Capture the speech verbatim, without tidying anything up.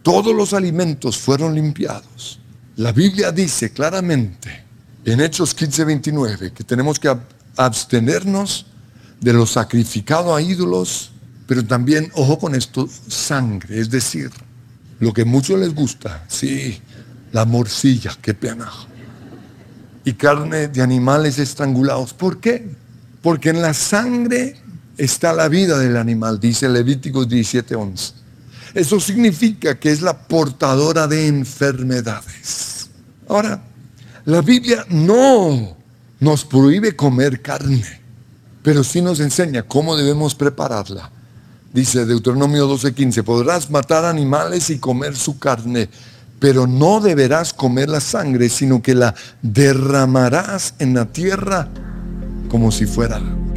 todos los alimentos fueron limpiados. La Biblia dice claramente en Hechos quince veintinueve que tenemos que abstenernos de lo sacrificado a ídolos, pero también, ojo con esto, sangre, es decir, lo que a muchos les gusta, sí, la morcilla, qué pena, y carne de animales estrangulados. ¿Por qué? Porque en la sangre está la vida del animal, dice Levíticos diecisiete once. Eso significa que es la portadora de enfermedades. Ahora, la Biblia no nos prohíbe comer carne, pero sí nos enseña cómo debemos prepararla. Dice Deuteronomio doce quince, podrás matar animales y comer su carne, pero no deberás comer la sangre, sino que la derramarás en la tierra como si fuera